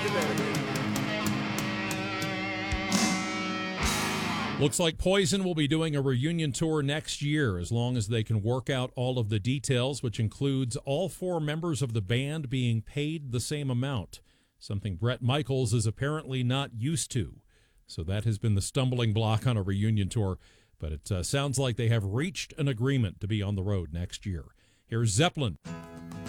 get better, baby. Looks like Poison will be doing a reunion tour next year as long as they can work out all of the details, which includes all 4 members of the band being paid the same amount, something Bret Michaels is apparently not used to. So that has been the stumbling block on a reunion tour, but it sounds like they have reached an agreement to be on the road next year. Here's Zeppelin.